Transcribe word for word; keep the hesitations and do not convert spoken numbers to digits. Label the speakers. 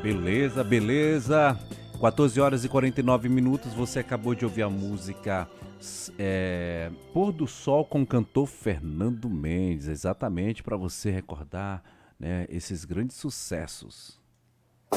Speaker 1: Beleza, beleza. quatorze horas e quarenta e nove minutos. Você acabou de ouvir a música é, Pôr do Sol com o cantor Fernando Mendes, exatamente para você recordar, né, esses grandes sucessos.